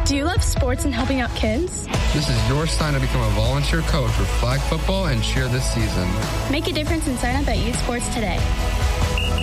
Do you love sports and helping out kids? This is your sign to become a volunteer coach for flag football and cheer this season. Make a difference and sign up at Youth Sports today.